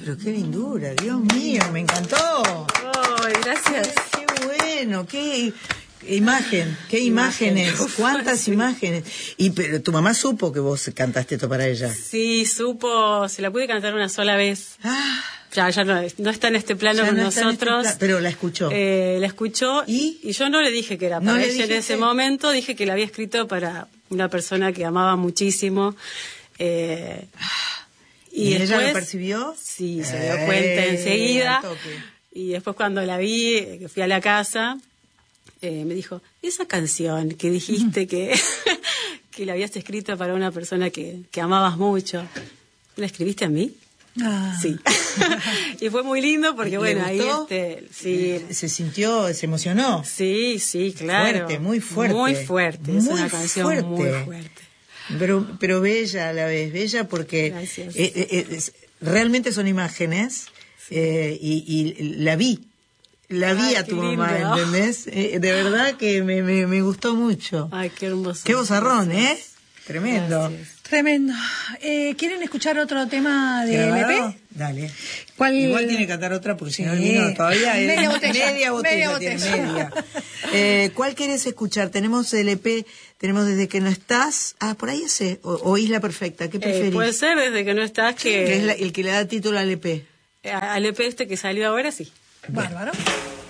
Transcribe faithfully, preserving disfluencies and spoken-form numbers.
pero qué lindura, Dios mío, me encantó. Oh, gracias. Qué, qué bueno, qué imagen, qué imágenes, imágenes. cuántas sí. imágenes. Y pero tu mamá supo que vos cantaste esto para ella. Sí, supo, se la pude cantar una sola vez. Ah. Ya, ya no, no está en este plano ya con no nosotros. Este pero la escuchó. Eh, la escuchó ¿Y? y yo no le dije que era para ¿No ella en ese momento. Dije que la había escrito para una persona que amaba muchísimo. Eh, ¿Y, ¿Y después, ella lo percibió? Sí, se dio cuenta eh, enseguida. Y después cuando la vi, que fui a la casa, eh, me dijo, esa canción que dijiste que, que la habías escrito para una persona que, que amabas mucho, ¿la escribiste a mí? Ah. Sí. Y fue muy lindo porque, bueno, ahí este, sí. Se sintió, se emocionó. Sí, sí, claro. Fuerte, muy fuerte. Muy fuerte, es muy una canción fuerte. muy fuerte. Pero, pero bella a la vez, bella porque eh, eh, es, realmente son imágenes sí. eh, y, y la vi, la vi Ay, a tu mamá, lindo. ¿Entendés? Eh, de verdad que me, me, me gustó mucho. Ay, qué hermoso. Qué vozarrón, ¿eh? Tremendo. Gracias. Tremendo. Eh, ¿Quieren escuchar otro tema de L P? Dale. ¿Cuál? Igual tiene que cantar otra porque si no el vino todavía es media botella. Media botella, media tiene, botella. media. Eh, ¿Cuál querés escuchar? Tenemos L P, tenemos Desde que no estás. Ah, por ahí ese. O, o Isla Perfecta. ¿Qué preferís? Eh, puede ser Desde que no estás que... Que es la, el que le da título al E P. Al E P este que salió ahora, sí. Bárbaro.